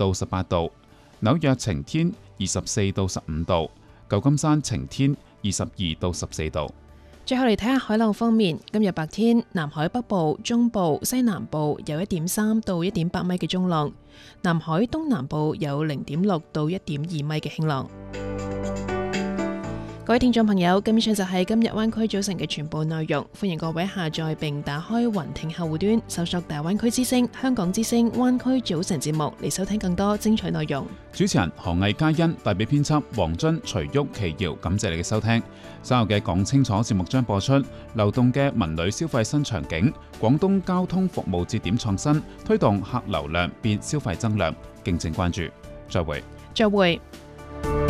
到18度，紐約晴天24到15度，舊金山晴天22到14度。 最後嚟睇下海浪方面，今日白天南海北部、中部、西南部有1.3到1.8米嘅中浪，南海東南部有0.6到1.2米嘅輕浪。各位聽眾朋友，咁以上就係今日灣區早晨嘅全部內容，歡迎各位下載並打開雲聽客戶端，搜索大灣區之聲、香港之聲灣區早晨節目嚟收聽更多精彩內容。 主持人何藝嘉欣，代表編輯黃津、徐旭、奇瑤，感謝你嘅收聽。稍後嘅講清楚節目將播出流動嘅文旅消費新場景，廣東交通服務節點創新，推動客流量變消費增量，敬請關注。再會。